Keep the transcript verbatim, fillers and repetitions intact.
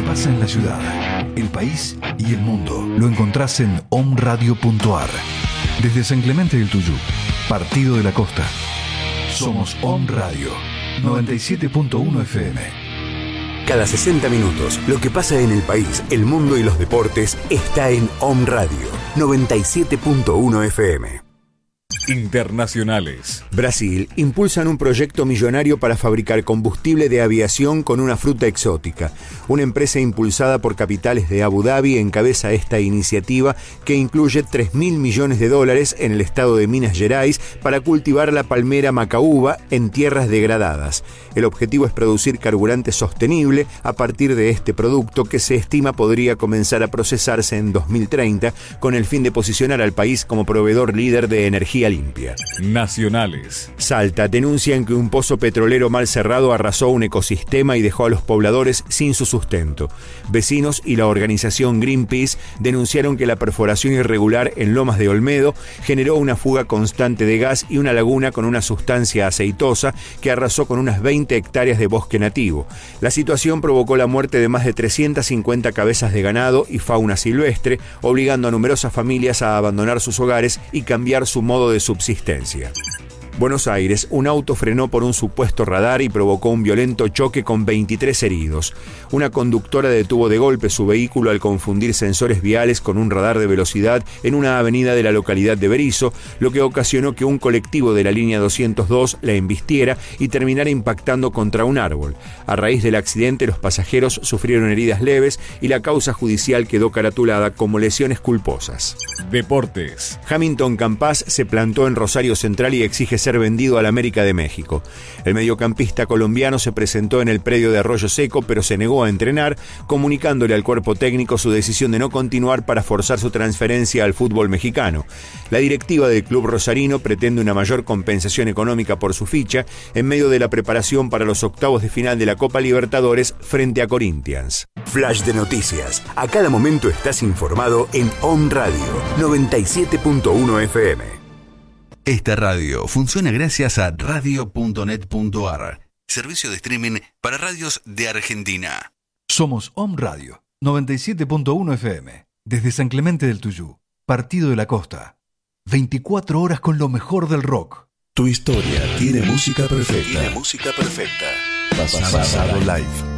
pasa en la ciudad, el país y el mundo lo encontrás en omradio punto ar. Desde San Clemente del Tuyú, Partido de la Costa. Somos Om Radio, noventa y siete punto uno F M. Cada sesenta minutos, lo que pasa en el país, el mundo y los deportes está en Om Radio, noventa y siete punto uno F M. Internacionales. Brasil impulsan un proyecto millonario para fabricar combustible de aviación con una fruta exótica. Una empresa impulsada por capitales de Abu Dhabi encabeza esta iniciativa que incluye tres mil millones de dólares en el estado de Minas Gerais para cultivar la palmera macaúba en tierras degradadas. El objetivo es producir carburante sostenible a partir de este producto que se estima podría comenzar a procesarse en dos mil treinta con el fin de posicionar al país como proveedor líder de energía limpia. Nacionales. Salta denuncian que un pozo petrolero mal cerrado arrasó un ecosistema y dejó a los pobladores sin su sustento. Vecinos y la organización Greenpeace denunciaron que la perforación irregular en Lomas de Olmedo generó una fuga constante de gas y una laguna con una sustancia aceitosa que arrasó con unas veinte hectáreas de bosque nativo. La situación provocó la muerte de más de trescientas cincuenta cabezas de ganado y fauna silvestre, obligando a numerosas familias a abandonar sus hogares y cambiar su modo de subsistencia. Buenos Aires, un auto frenó por un supuesto radar y provocó un violento choque con veintitrés heridos. Una conductora detuvo de golpe su vehículo al confundir sensores viales con un radar de velocidad en una avenida de la localidad de Berisso, lo que ocasionó que un colectivo de la línea doscientos dos la embistiera y terminara impactando contra un árbol. A raíz del accidente, los pasajeros sufrieron heridas leves y la causa judicial quedó caratulada como lesiones culposas. Deportes. Hamilton Campas se plantó en Rosario Central y exige ser vendido al América de México. El mediocampista colombiano se presentó en el predio de Arroyo Seco, pero se negó a entrenar, comunicándole al cuerpo técnico su decisión de no continuar para forzar su transferencia al fútbol mexicano. La directiva del club rosarino pretende una mayor compensación económica por su ficha en medio de la preparación para los octavos de final de la Copa Libertadores frente a Corinthians. Flash de noticias. A cada momento estás informado en Om Radio, noventa y siete punto uno F M. Esta radio funciona gracias a radio punto net punto ar, servicio de streaming para radios de Argentina. Somos Om Radio, noventa y siete punto uno F M, desde San Clemente del Tuyú, Partido de la Costa. veinticuatro horas con lo mejor del rock. Tu historia tiene música perfecta. Tiene música perfecta. Pasado Live.